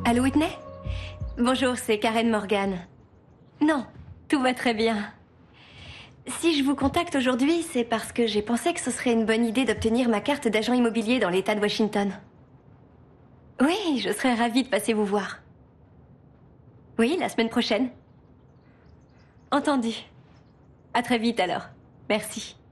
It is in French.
Allô, Whitney? Bonjour, c'est Karen Morgan. Non, tout va très bien. Si je vous contacte aujourd'hui, c'est parce que j'ai pensé que ce serait une bonne idée d'obtenir ma carte d'agent immobilier dans l'État de Washington. Oui, je serais ravie de passer vous voir. Oui, la semaine prochaine. Entendu. À très vite alors. Merci.